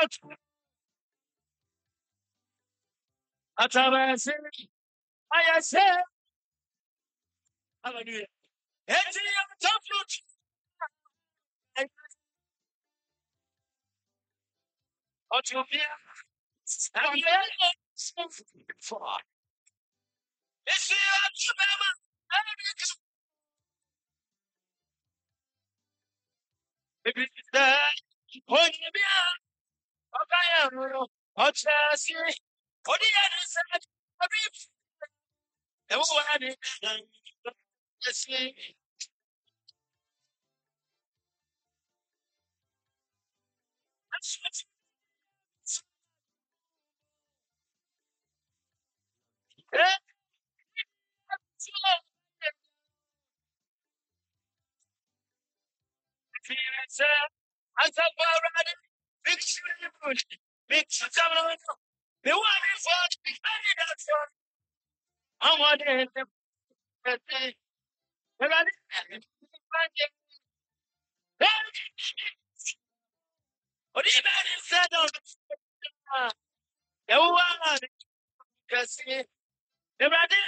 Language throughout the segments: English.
Atavase, I say, hallelujah. Enti atafut, otubia, abiya, for. Esi atubema, ebi da, onibia, okaya no, ochasi, odiya nisa, abi, ewu wani, esi, asuti, eh, Firenze, Antabarani, Big Shuri, Big Shamano, the one is what we made that for. I'm one day, the day, the running, what do you mean? Said on the one, can see the running,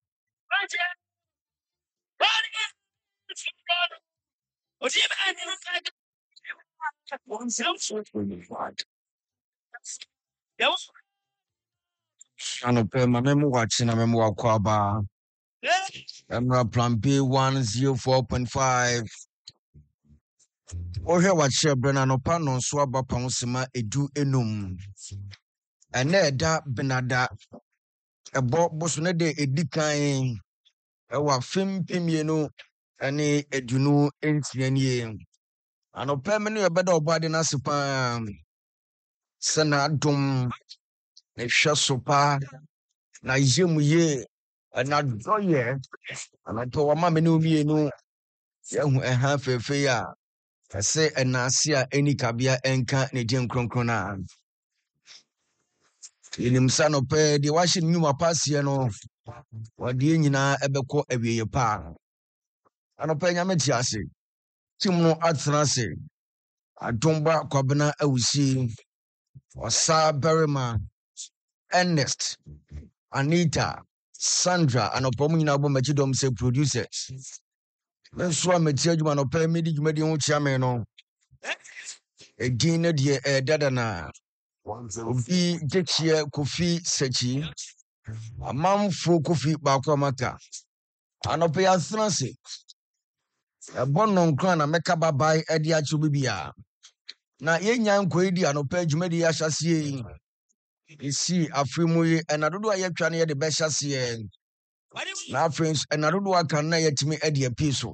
what do you mean? One self sort when you want. Anope mamemu wachi na memu wakwaba. Emra plan B 104.5. Ohe wachi brena anopa no so aba pawnsema edu enum. Ene eda benada ebo boso ne de edikan ewa fim pimienu ene edunu entianie. Anope menu yebeda obade na sepa sana dum ne hwe sopa na yemuye na doye anato wa mama ne omienu yehu eha fefe ya kase enase a eni kabia enka ne din kronkron na yinim sano pe de wahye nyuma pasie no wade nyina ebekọ awieye pa anope nyame ti ase tim no atena ase adomba kwabena awusi osa berima Ernest Anita Sandra anopo mu nyina bo machidom say producers so ameti adwuma no pe medi dwumadi ho chia me no edin na de dada na obi jechie Kofi Sechi amamfo Kofi baako amaka anope asena se ebono nkran na meka babai ede achu bibia na yenya nkoedi anope adwumadi ahyasie isi afrimu yi enadodo ayetwa na ye de behyasie na friends enadodo aka na yetimi ede apiso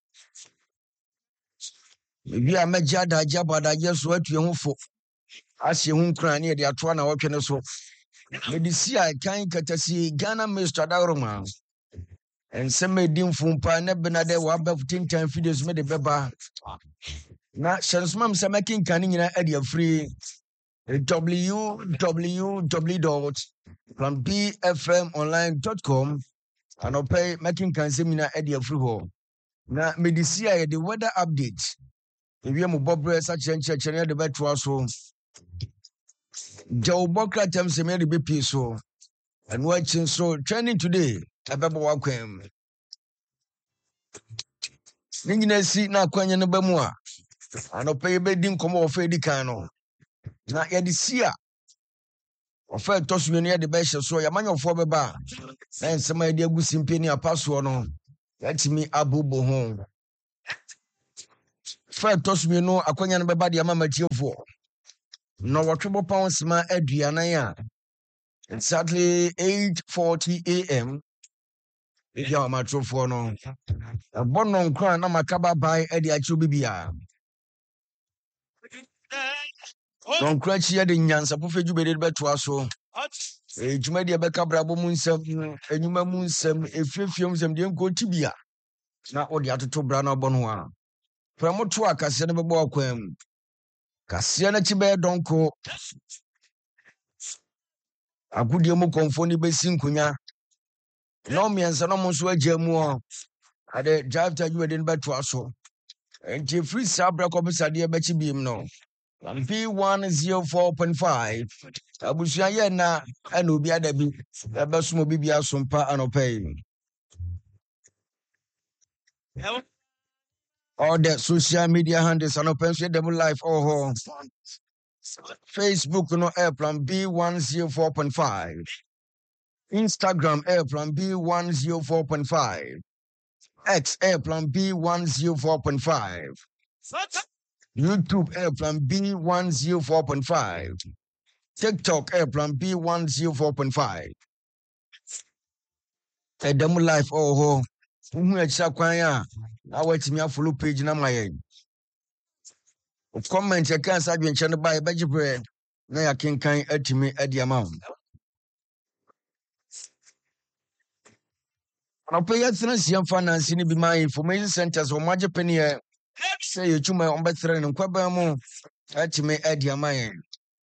bi a meja da jabada yeso atue ho fo asye hu nkran na ye de atoa na wotwe ne so medisia kan katasi Ghana Mr. Daruma ensem edimfu mpa ne benade wa bafutin tan videos me de beba na shansmam samakin kan nyina ade afri www.planbfmonline.com and pay making can seminar at the free hall. Now, Medisia, the weather update. If you are Bobre, such and such and the better so Joe Bokra terms a very big piece so and watching so trending today. Ababa Wakem Ningina see na Quanya no Bamua and pay bedding come off Eddie Cano. Now, Yadisia. Ofa tosu ne de be hye so ya manyofo beba na nsema de agusi mpeni apaso no yatimi abubo ho fa tosu no akonya no beba de mama tiefo no wotwebo pounds ma aduanan a exactly 8:40 am ya matrofo no bono nkran na makaba bai e de achu bibia don krachi ya de nyansa pofeju be de beto aso ejumadi ebeka brabo mu nsem enyuma mu nsem efiefiem nsem de nko tibia na odi atoto bra na bono a pramoto akase ne bebo akwam kase na chibe donko agudie mu konfo ni besi nkunya no miensa no mo so ajamu o ade drive taju de beto aso enti free sabra ko besade e bechi biem no B104.5. Abusua ye na ana obi adabi ebesumo bibia sompa anopai. All the social media handles anopai so double life oh. Facebook no airplan B104.5. Instagram airplan B104.5. X airplan B104.5. YouTube airplan B104.5. TikTok airplan B104.5. A demo life oh. Umu echa kwanya. Awetimi follow page na maye. Comment ya kan sa dwenche no ba e begibre na ya kenkan atimi adi ama. Anope ya tsena siam finance ni bi my information centers o maje penie say yechuma on betre no kwaba mu atimi adi ama yen.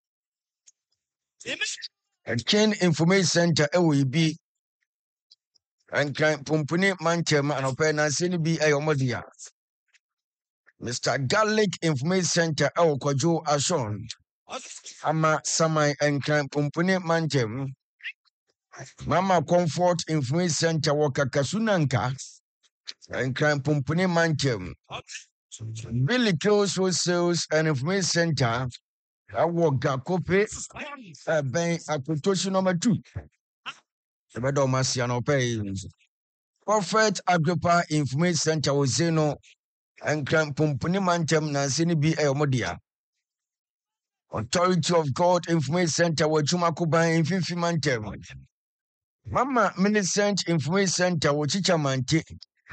Chain information center e wo ibi ankan pumpuni manchem anope na sini bi e omodia. Mr. Garlic Information Center e Kwajo Ashon ama samai ankan pumpuni manchem. Mama Comfort Information Center Wakakasunanka and Crime Pumpuni Manchem. Billy Close Sales and Information Center. I walk a copy bank Akutoshi number 2. The Bedomasiano Pay. Prophet Agrippa Information Center was Zeno and Crime Pumpuni Manchem Nansini B. Modia. Authority of God Information Center Wachumakuba in Fifi Manchem. Mama Millicent Information Center Wachicha Mante.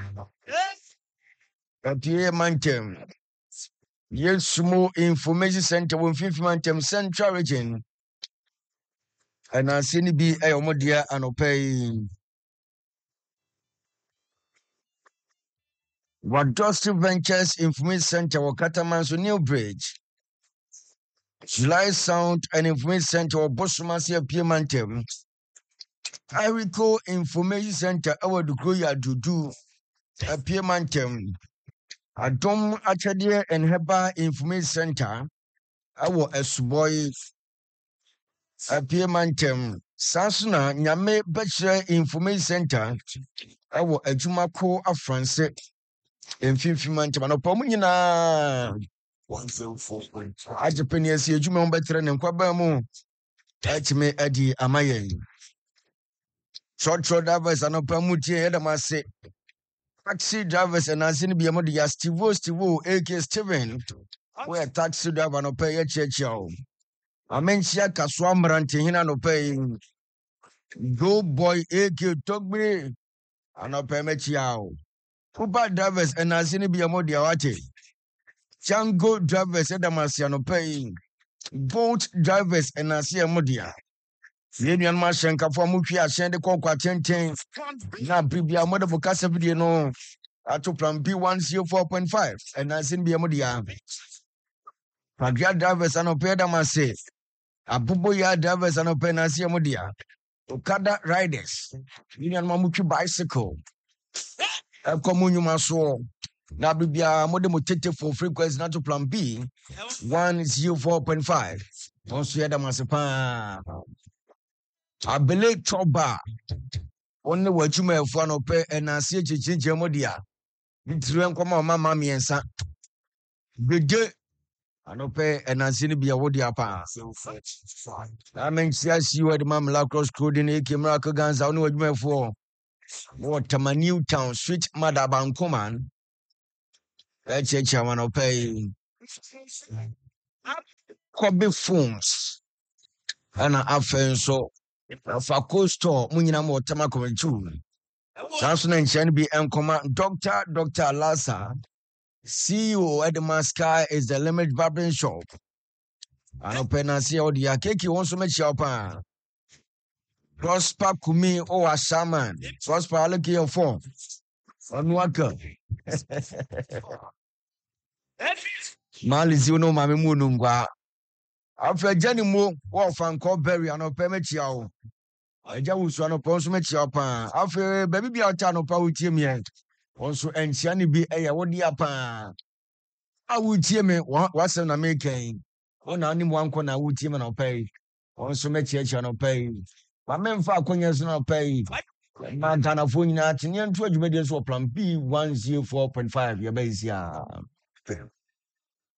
Apie Mantem. Yes, small information center with 50 Mantem Central Region. And I see be a Omodia and Opay. What Dusty Ventures Information Center or Cataman's New Bridge. July Sound and Information Center or Bosumasi Apie Mantem. I recall Information Center our Dukoya Dudu Apie Mantem. Adom Achadie and Heba Information Center. Our Esboy Apie Mantem. Sansuna Nyame Bachelor Information Center. Our Ejumako of France in 50 Mantem. And upon na 104.5. I Japanese Ejuma Better and Kwabamu. Touch me Eddie Amaye. Short drivers and Opamuti Edamase. Taxi drivers and Azini Biamodia Steve AK Steven. Where taxi driver no pay a church. Amensia Kaswamranti Hina no paying. Go boy AK Togbe and no pay mechiao. Uber drivers and Azini Biamodia Wate. Chango drivers Edamasia no paying. Boat drivers and Asia Modia. Union Mashenka for Mukia send the Coca 10. Now, Bibia Mother Bocasa video no. I took plan B104.5 and I seen Biamodia. Pagia drivers and Opeda Mase. Abuboya drivers and Openasia Modia. Okada riders. Union Mamuki bicycle. A communion so. Now, Bibia Modemotete for frequency not to plan B 104.5. Also, Yadamasipa. I believe Choba. Only what you may have fun or pay and I see Jamodia. It's real come on, Mamma Miensa. Good day. I no pay and I see be a woody apa. I mean, yes, you had Mam Lacrosse coordinate Kimaka Guns. I know what you may for. What a new town, sweet Madaban Coman. That's a chairman of pay. Kobe phones. And I feel so. Fako store munyina mo tamako nchu. Samson and Chen be Dr. Lassa, CEO at the Maskai is the Limit Barbering Shop. I open and see all the akeki wants to make your pan. Prosper Kumi or a shaman. Prosper Aleki your phone. Onwaka. Mali Zuno Mamimunungwa. After Jenny Mo, Wolf and Corberry and Opemetiao. I just want to consummate your pan. After baby be out of power team. Also, and Shani be a woodia pan. I would tear me what's an American. na anim wankɔ na wotie ma na ɔpɛ yi wɔn nso mɛkyiakyia na ɔpɛ yi ma memfa akonnwa so na ɔpɛ yi ma ghanafoɔ nyinaa teneɛ nto adwumadie nso wɔ plan b 104.5 yɛbɛyi si a